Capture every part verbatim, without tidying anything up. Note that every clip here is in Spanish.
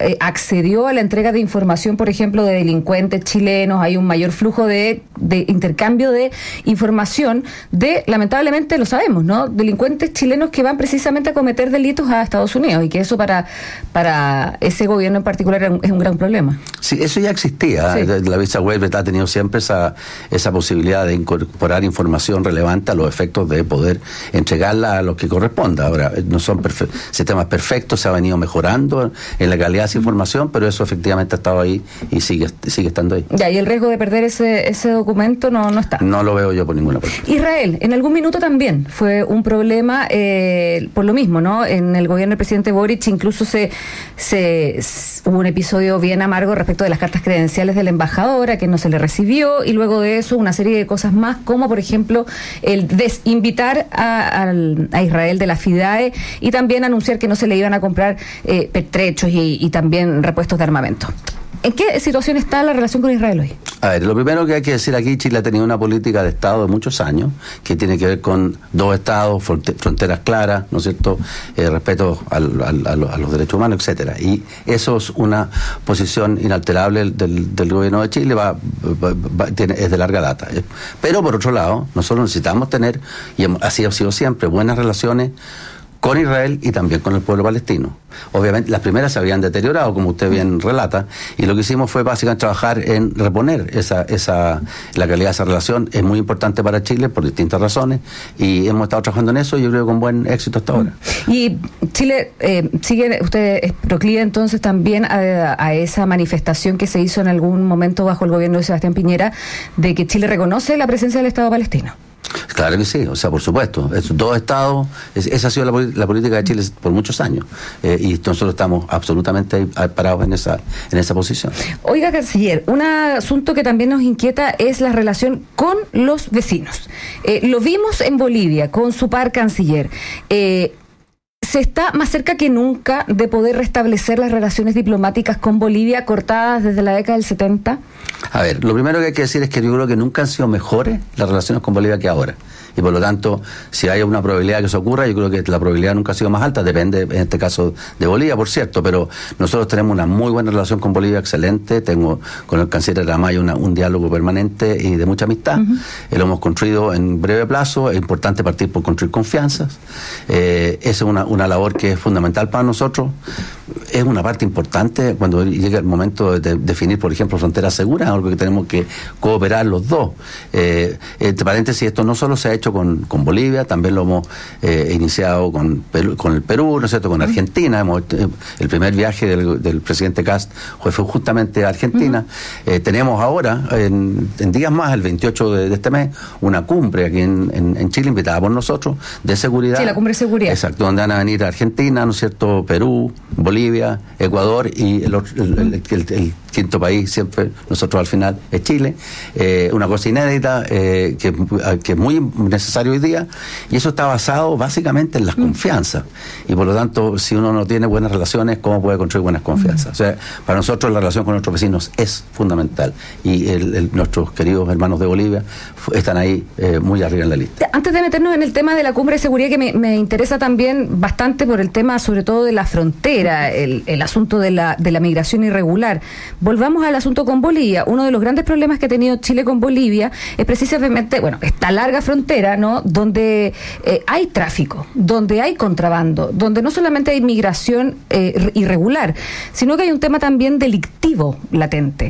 eh, accedió a la entrega de información, por ejemplo, de delincuentes chilenos. Hay un mayor flujo de, de intercambio de información de, lamentablemente lo sabemos, ¿no?, delincuentes chilenos que van precisamente a cometer delitos a Estados Unidos, y que eso para, para ese gobierno en particular es un gran problema. Sí, eso ya existía. Sí. La visa web ha tenido siempre esa, esa posibilidad de incorporar información relevante a los efectos de poder entregarla a los que corresponda. Ahora, no son perfe- sistemas perfectos, se ha venido mejorando en la calidad de esa información, pero eso efectivamente ha estado ahí y sigue, sigue estando ahí. Ya, y el riesgo de perder ese, ese documento no, no está. No lo veo yo por ninguna parte. Israel, en algún minuto también fue un problema eh, por lo mismo, ¿no? En el gobierno del presidente Boric incluso se, se, se hubo un episodio bien amargo respecto de las cartas credenciales de la embajadora, que no se le recibió, y luego de eso una serie de cosas más, como por ejemplo el desinvitar a, a, a Israel de la FIDAE, y también anunciar que no se le iban a comprar eh, pertrechos y, y también repuestos de armamento. ¿En qué situación está la relación con Israel hoy? A ver, lo primero que hay que decir aquí, Chile ha tenido una política de Estado de muchos años, que tiene que ver con dos Estados, fronteras claras, ¿no es cierto?, eh, respeto al, al, a, los, a los derechos humanos, etcétera. Y eso es una posición inalterable del, del gobierno de Chile, va, va, va, tiene, es de larga data. Pero por otro lado, nosotros necesitamos tener, y así ha sido siempre, buenas relaciones con Israel y también con el pueblo palestino. Obviamente las primeras se habían deteriorado, como usted bien relata, y lo que hicimos fue básicamente trabajar en reponer esa, esa, la calidad de esa relación. Es muy importante para Chile por distintas razones, y hemos estado trabajando en eso, yo creo, con buen éxito hasta ahora. Y Chile eh, sigue, usted es proclive entonces también a, a esa manifestación que se hizo en algún momento bajo el gobierno de Sebastián Piñera, de que Chile reconoce la presencia del Estado palestino. Claro que sí, o sea, por supuesto. Es, dos estados, es, esa ha sido la, la política de Chile por muchos años, eh, y nosotros estamos absolutamente parados en esa, en esa posición. Oiga, canciller, un asunto que también nos inquieta es la relación con los vecinos. Eh, lo vimos en Bolivia con su par canciller. Eh, ¿Se está más cerca que nunca de poder restablecer las relaciones diplomáticas con Bolivia cortadas desde la década del setenta? A ver, lo primero que hay que decir es que yo creo que nunca han sido mejores las relaciones con Bolivia que ahora. Y por lo tanto, si hay una probabilidad de que eso ocurra, yo creo que la probabilidad nunca ha sido más alta, depende en este caso de Bolivia, por cierto, pero nosotros tenemos una muy buena relación con Bolivia, excelente. Tengo con el canciller Amaya una, un diálogo permanente y de mucha amistad. Uh-huh. Eh, lo hemos construido en breve plazo. Es importante partir por construir confianzas. Eh, esa es una, una labor que es fundamental para nosotros. Es una parte importante cuando llega el momento de, de definir, por ejemplo, fronteras seguras, algo que tenemos que cooperar los dos. Eh, entre paréntesis, esto no solo se ha hecho Con, con Bolivia, también lo hemos eh, iniciado con, Perú, con el Perú, ¿no es cierto?, con Argentina. Hemos, eh, el primer viaje del, del presidente Kast fue, fue justamente a Argentina. Uh-huh. Eh, tenemos ahora, en, en días más, el veintiocho de, de este mes, una cumbre aquí en, en, en Chile, invitada por nosotros, de seguridad. Sí, la cumbre de seguridad. Exacto, donde van a venir Argentina, ¿no es cierto?, Perú, Bolivia, Ecuador, y el, el, el, el, el quinto país, siempre nosotros al final, es Chile. Eh, una cosa inédita, eh, que, que es muy necesario hoy día, y eso está basado básicamente en las confianzas, y por lo tanto, si uno no tiene buenas relaciones, ¿cómo puede construir buenas confianzas? O sea, para nosotros la relación con nuestros vecinos es fundamental, y el, el, nuestros queridos hermanos de Bolivia están ahí eh, muy arriba en la lista. Antes de meternos en el tema de la cumbre de seguridad, que me, me interesa también bastante por el tema sobre todo de la frontera, el, el asunto de la, de la migración irregular, volvamos al asunto con Bolivia. Uno de los grandes problemas que ha tenido Chile con Bolivia es precisamente, bueno, esta larga frontera, ¿no?, donde eh, hay tráfico, donde hay contrabando, donde no solamente hay migración eh, irregular, sino que hay un tema también delictivo latente.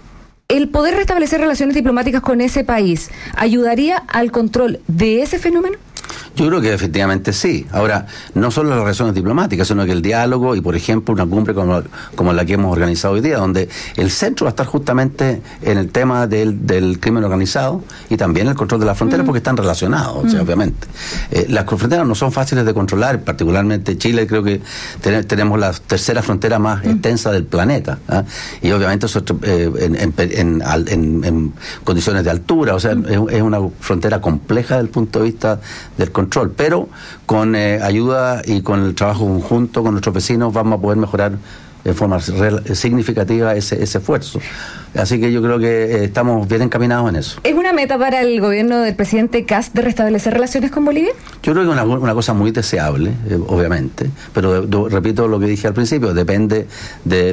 ¿El poder restablecer relaciones diplomáticas con ese país ayudaría al control de ese fenómeno? Yo creo que efectivamente sí. Ahora, no solo las relaciones diplomáticas, sino que el diálogo y, por ejemplo, una cumbre como, como la que hemos organizado hoy día, donde el centro va a estar justamente en el tema del, del crimen organizado y también el control de las fronteras, mm. porque están relacionados, mm. o sea, obviamente. Eh, las fronteras no son fáciles de controlar, particularmente Chile, creo que ten, tenemos la tercera frontera más mm. extensa del planeta, ¿eh? Y obviamente eso, eh, en, en, en, en, en condiciones de altura, o sea, mm. es, es una frontera compleja desde el punto de vista del control. Control, pero con eh, ayuda y con el trabajo conjunto con nuestros vecinos vamos a poder mejorar de forma significativa ese, ese esfuerzo. Así que yo creo que eh, estamos bien encaminados en eso. ¿Es una meta para el gobierno del presidente Kast de restablecer relaciones con Bolivia? Yo creo que es una, una cosa muy deseable, eh, obviamente, pero de, de, repito lo que dije al principio, depende de